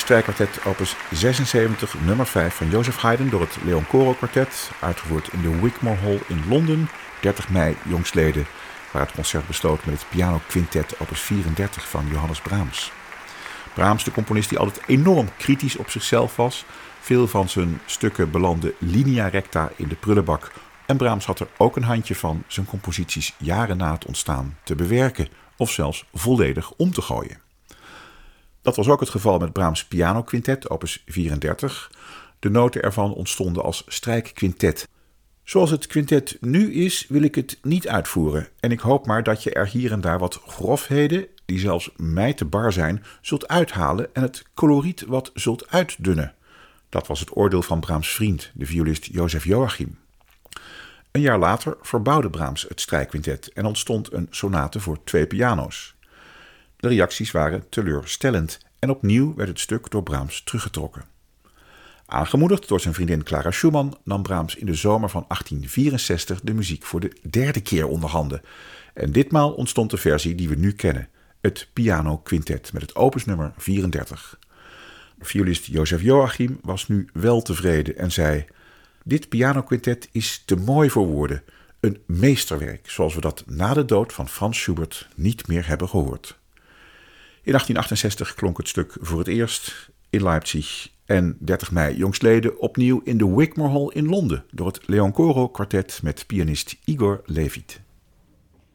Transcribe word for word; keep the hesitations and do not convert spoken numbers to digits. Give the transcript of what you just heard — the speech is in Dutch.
Strijkkwartet opus zesenzeventig, nummer vijf van Joseph Haydn door het Leon Coro Quartet, uitgevoerd in de Wigmore Hall in Londen, dertig mei jongstleden, waar het concert besloot met het pianoquintet opus vierendertig van Johannes Brahms. Brahms, de componist die altijd enorm kritisch op zichzelf was. Veel van zijn stukken belanden linea recta in de prullenbak. En Brahms had er ook een handje van zijn composities jaren na het ontstaan te bewerken of zelfs volledig om te gooien. Dat was ook het geval met Brahms' pianoquintet, opus vierendertig. De noten ervan ontstonden als strijkquintet. Zoals het quintet nu is, wil ik het niet uitvoeren. En ik hoop maar dat je er hier en daar wat grofheden, die zelfs mij te bar zijn, zult uithalen en het coloriet wat zult uitdunnen. Dat was het oordeel van Brahms' vriend, de violist Joseph Joachim. Een jaar later verbouwde Brahms het strijkquintet en ontstond een sonate voor twee piano's. De reacties waren teleurstellend en opnieuw werd het stuk door Brahms teruggetrokken. Aangemoedigd door zijn vriendin Clara Schumann nam Brahms in de zomer van achttien vierenzestig de muziek voor de derde keer onder handen. En ditmaal ontstond de versie die we nu kennen, het pianoquintet met het opusnummer vierendertig. Violist Joseph Joachim was nu wel tevreden en zei: "Dit pianoquintet is te mooi voor woorden, een meesterwerk zoals we dat na de dood van Franz Schubert niet meer hebben gehoord." In achttien achtenzestig klonk het stuk voor het eerst in Leipzig en dertig mei jongstleden opnieuw in de Wigmore Hall in Londen door het Leon Coro Quartet met pianist Igor Levit.